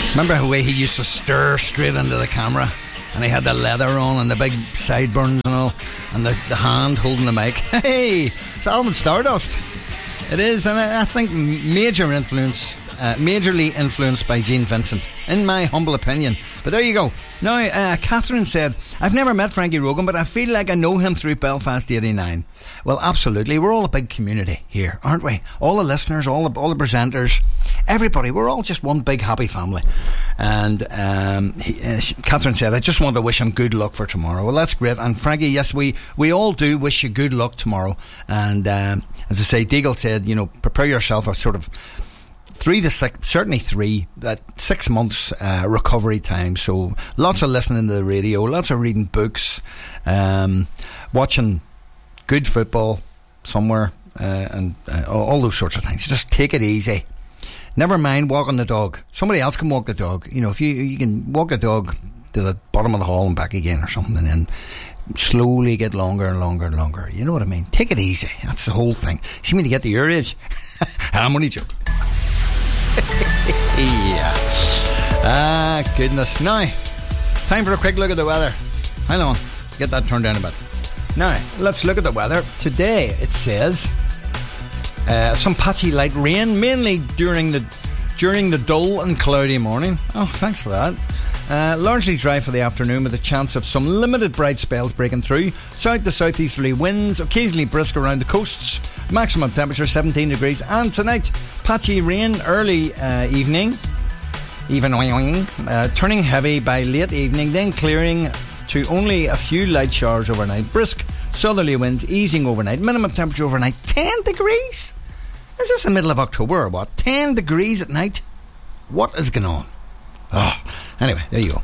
Remember the way he used to stare straight into the camera, and he had the leather on and the big sideburns and all, and the hand holding the mic. Hey, it's Alvin Stardust. It is, and I think majorly influenced by Gene Vincent, in my humble opinion. But there you go. Now, Catherine said, I've never met Frankie Rogan, but I feel like I know him through Belfast 89. Well, absolutely. We're all a big community here, aren't we? All the listeners, all the presenters, everybody. We're all just one big happy family. And Catherine said, I just want to wish him good luck for tomorrow. Well, that's great. And Frankie, yes, we all do wish you good luck tomorrow. And as I say, Deagle said, prepare yourself a sort of 3 to 6, certainly 6 months recovery time. So lots of listening to the radio, lots of reading books, watching good football somewhere, and all those sorts of things. Just take it easy. Never mind walking the dog. Somebody else can walk the dog. If you can walk the dog to the bottom of the hall and back again or something, and then slowly get longer and longer and longer. You know what I mean? Take it easy. That's the whole thing. See me to get to your age. I'm only joking. Yeah. Goodness. Now, time for a quick look at the weather. Hang on, get that turned down a bit. Now, let's look at the weather. Today, it says some patchy light rain, mainly during the dull and cloudy morning. Oh, thanks for that. Largely dry for the afternoon, with a chance of some limited bright spells breaking through. South to southeasterly winds, occasionally brisk around the coasts. Maximum temperature 17 degrees. And tonight, patchy rain early evening, turning heavy by late evening, then clearing to only a few light showers overnight. Brisk southerly winds easing overnight. Minimum temperature overnight 10 degrees. Is this the middle of October or what? 10 degrees at night? What is going on? Oh, anyway, there you go.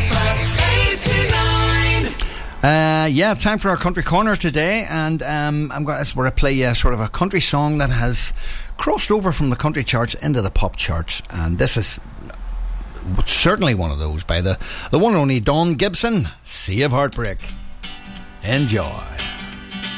Time for our country corner today, and that's where I play sort of a country song that has crossed over from the country charts into the pop charts, and this is certainly one of those by the one and only Don Gibson, Sea of Heartbreak. Enjoy.